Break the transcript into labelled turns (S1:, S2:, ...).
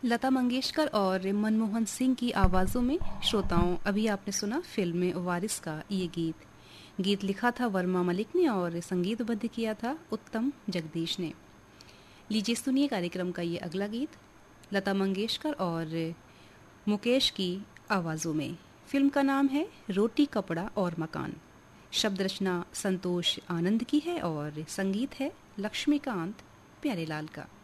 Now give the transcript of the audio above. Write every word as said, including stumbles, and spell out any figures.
S1: लता मंगेशकर और मनमोहन सिंह की आवाज़ों में श्रोताओं अभी आपने सुना फिल्म वारिस का ये गीत। गीत लिखा था वर्मा मलिक ने और संगीतबद्ध किया था उत्तम जगदीश ने। लीजिए सुनिए कार्यक्रम का ये अगला गीत लता मंगेशकर और मुकेश की आवाज़ों में। फिल्म का नाम है रोटी कपड़ा और मकान। शब्द रचना संतोष आनंद की है और संगीत है लक्ष्मीकांत प्यारेलाल का।